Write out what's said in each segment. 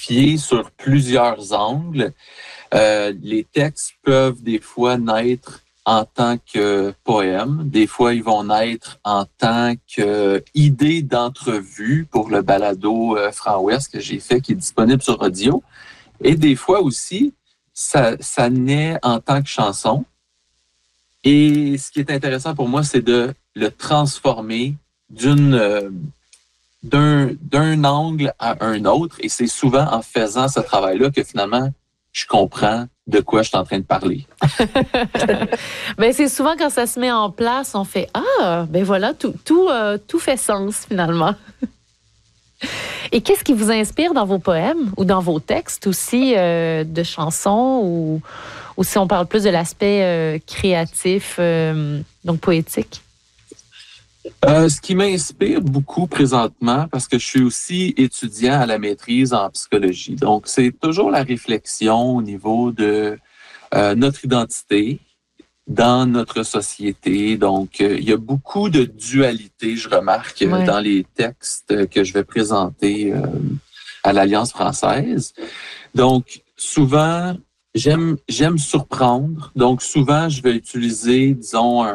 édifié sur plusieurs angles. Les textes peuvent des fois naître en tant que poème. Des fois, ils vont naître en tant qu'idée d'entrevue pour le balado Franc-Ouest que j'ai fait, qui est disponible sur audio. Et des fois aussi, ça naît en tant que chanson. Et ce qui est intéressant pour moi, c'est de le transformer d'un angle à un autre. Et c'est souvent en faisant ce travail-là que finalement, je comprends de quoi je suis en train de parler. Ben, c'est souvent quand ça se met en place, on fait « Ah, ben voilà, tout fait sens finalement. » Et qu'est-ce qui vous inspire dans vos poèmes ou dans vos textes aussi de chansons ou si on parle plus de l'aspect créatif, donc poétique? Ce qui m'inspire beaucoup présentement, parce que je suis aussi étudiant à la maîtrise en psychologie, donc c'est toujours la réflexion au niveau de notre identité dans notre société. Donc, il y a beaucoup de dualité, je remarque, dans les textes que je vais présenter à l'Alliance française. Donc, souvent, j'aime surprendre. Donc, souvent, je vais utiliser, disons,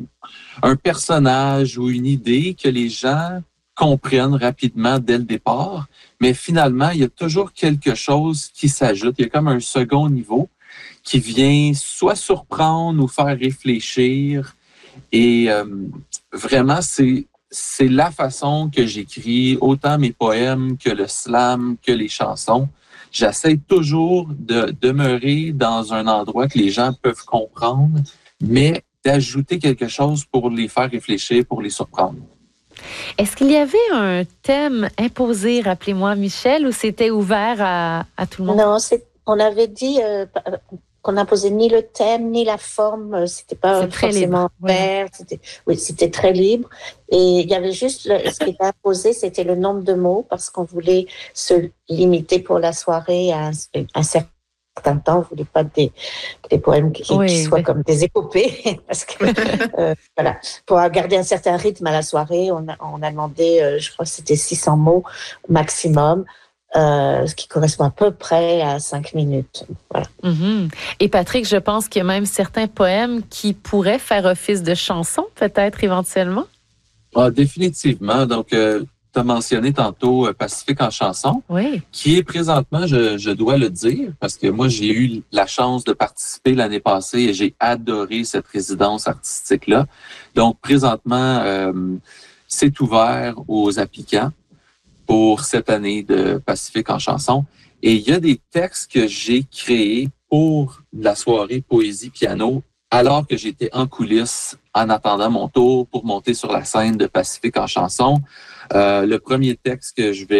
un personnage ou une idée que les gens comprennent rapidement dès le départ. Mais finalement, il y a toujours quelque chose qui s'ajoute. Il y a comme un second niveau qui vient soit surprendre ou faire réfléchir. Et vraiment, c'est la façon que j'écris autant mes poèmes que le slam, que les chansons. J'essaie toujours de demeurer dans un endroit que les gens peuvent comprendre, mais d'ajouter quelque chose pour les faire réfléchir, pour les surprendre. Est-ce qu'il y avait un thème imposé, rappelez-moi, Michel, ou c'était ouvert à tout le monde? Non, on avait dit qu'on n'imposait ni le thème, ni la forme. C'était pas forcément ouvert. C'était très libre. Et il y avait juste ce qui était imposé, c'était le nombre de mots, parce qu'on voulait se limiter pour la soirée à un certain temps. On ne voulait pas des poèmes qui soient comme des épopées. Parce que, voilà, pour garder un certain rythme à la soirée, on a demandé, je crois que c'était 600 mots maximum. Ce qui correspond à peu près à 5 minutes. Voilà. Mm-hmm. Et Patrick, je pense qu'il y a même certains poèmes qui pourraient faire office de chansons, peut-être éventuellement? Ah, définitivement. Donc, tu as mentionné tantôt Pacifique en chanson, qui est présentement, je dois le dire, parce que moi, j'ai eu la chance de participer l'année passée et j'ai adoré cette résidence artistique-là. Donc, présentement, c'est ouvert aux applicants pour cette année de Pacifique en chanson. Et il y a des textes que j'ai créés pour la soirée poésie piano alors que j'étais en coulisses en attendant mon tour pour monter sur la scène de Pacifique en chanson. Le premier texte que je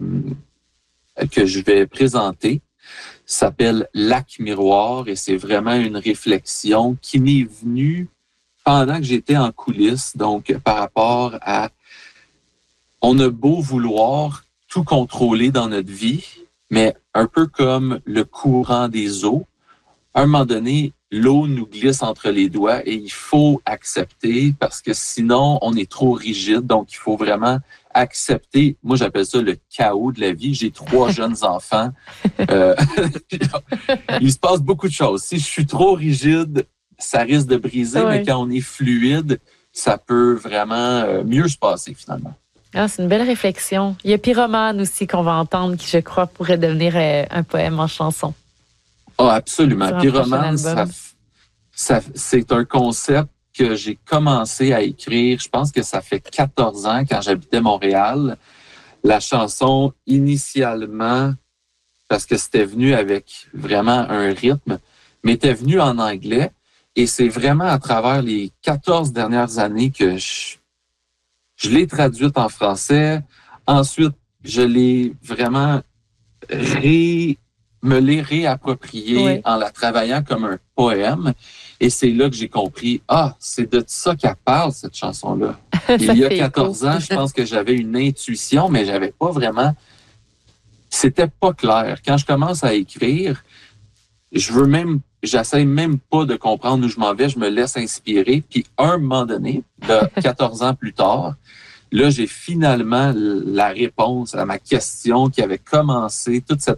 vais présenter s'appelle Lac miroir et c'est vraiment une réflexion qui m'est venue pendant que j'étais en coulisses, donc par rapport à on a beau vouloir tout contrôler dans notre vie, mais un peu comme le courant des eaux, à un moment donné, l'eau nous glisse entre les doigts et il faut accepter parce que sinon, on est trop rigide. Donc, il faut vraiment accepter. Moi, j'appelle ça le chaos de la vie. J'ai 3 jeunes enfants. Il se passe beaucoup de choses. Si je suis trop rigide, ça risque de briser, mais quand on est fluide, ça peut vraiment mieux se passer finalement. Ah, c'est une belle réflexion. Il y a Pyromane aussi qu'on va entendre qui, je crois, pourrait devenir un poème en chanson. Ah, absolument. Pyromane, c'est un concept que j'ai commencé à écrire. Je pense que ça fait 14 ans quand j'habitais Montréal. La chanson, initialement, parce que c'était venu avec vraiment un rythme, mais était venu en anglais. Et c'est vraiment à travers les 14 dernières années que je l'ai traduite en français. Ensuite, je l'ai vraiment me l'ai réappropriée en la travaillant comme un poème. Et c'est là que j'ai compris, c'est de ça qu'elle parle, cette chanson-là. Il y a 14 ans, je pense que j'avais une intuition, mais j'avais pas vraiment... C'était pas clair. Quand je commence à écrire, j'essaie même pas de comprendre où je m'en vais, je me laisse inspirer. Puis, à un moment donné, de 14 ans plus tard, là, j'ai finalement la réponse à ma question qui avait commencé toute cette